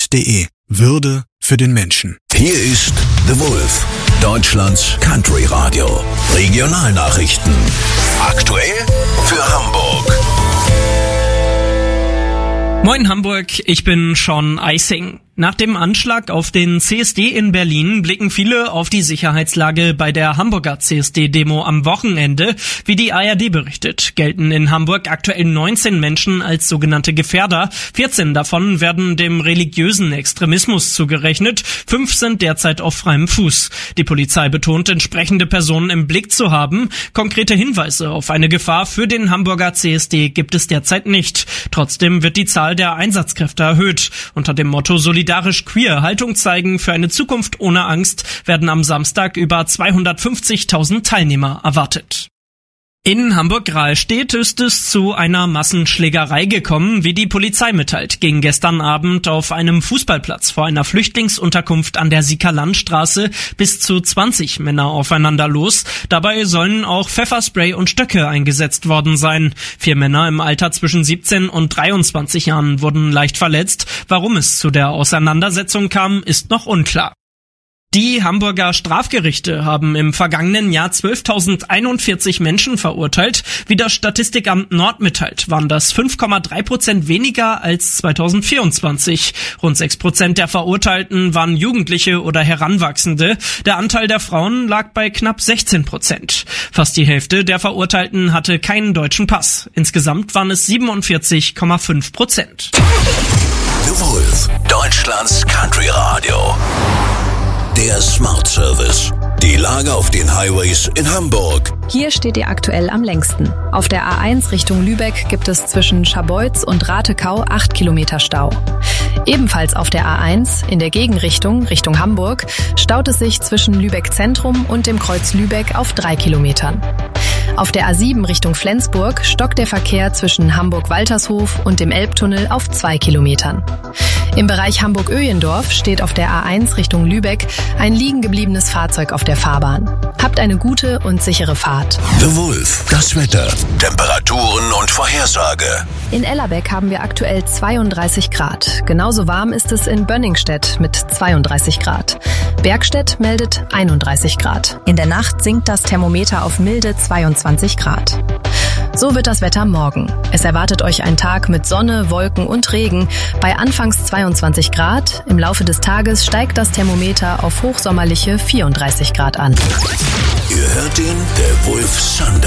www.thewolf.de. Würde für den Menschen. Hier ist The Wolf, Deutschlands Country Radio. Regionalnachrichten. Aktuell für Hamburg. Moin Hamburg, ich bin Sean Eising. Nach dem Anschlag auf den CSD in Berlin blicken viele auf die Sicherheitslage bei der Hamburger CSD-Demo am Wochenende. Wie die ARD berichtet, gelten in Hamburg aktuell 19 Menschen als sogenannte Gefährder. 14 davon werden dem religiösen Extremismus zugerechnet. 5 sind derzeit auf freiem Fuß. Die Polizei betont, entsprechende Personen im Blick zu haben. Konkrete Hinweise auf eine Gefahr für den Hamburger CSD gibt es derzeit nicht. Trotzdem wird die Zahl der Einsatzkräfte erhöht. Unter dem Motto Solidarisch queer Haltung zeigen für eine Zukunft ohne Angst werden am Samstag über 250.000 Teilnehmer erwartet. In Hamburg-Rahlstedt ist es zu einer Massenschlägerei gekommen, wie die Polizei mitteilt. Ging gestern Abend auf einem Fußballplatz vor einer Flüchtlingsunterkunft an der Siekerlandstraße bis zu 20 Männer aufeinander los. Dabei sollen auch Pfefferspray und Stöcke eingesetzt worden sein. 4 Männer im Alter zwischen 17 und 23 Jahren wurden leicht verletzt. Warum es zu der Auseinandersetzung kam, ist noch unklar. Die Hamburger Strafgerichte haben im vergangenen Jahr 12.041 Menschen verurteilt. Wie das Statistikamt Nord mitteilt, waren das 5,3% weniger als 2024. Rund 6% der Verurteilten waren Jugendliche oder Heranwachsende. Der Anteil der Frauen lag bei knapp 16%. Fast die Hälfte der Verurteilten hatte keinen deutschen Pass. Insgesamt waren es 47,5%. The Wolf, Deutschlands Country Radio. Der Smart Service. Die Lage auf den Highways in Hamburg. Hier steht ihr aktuell am längsten. Auf der A1 Richtung Lübeck gibt es zwischen Scharbeutz und Ratekau 8 Kilometer Stau. Ebenfalls auf der A1 in der Gegenrichtung Richtung Hamburg staut es sich zwischen Lübeck Zentrum und dem Kreuz Lübeck auf 3 Kilometern. Auf der A7 Richtung Flensburg stockt der Verkehr zwischen Hamburg-Waltershof und dem Elbtunnel auf 2 Kilometern. Im Bereich Hamburg-Öhlendorf steht auf der A1 Richtung Lübeck ein liegen gebliebenes Fahrzeug auf der Fahrbahn. Habt eine gute und sichere Fahrt. The Wolf, das Wetter, Temperaturen und Vorhersage. In Ellerbeck haben wir aktuell 32 Grad. Genauso warm ist es in Bönningstedt mit 32 Grad. Bergstedt meldet 31 Grad. In der Nacht sinkt das Thermometer auf milde 22 Grad. So wird das Wetter morgen. Es erwartet euch ein Tag mit Sonne, Wolken und Regen. Bei anfangs 22 Grad. Im Laufe des Tages steigt das Thermometer auf hochsommerliche 34 Grad an. Ihr hört den The Wolf Sundown.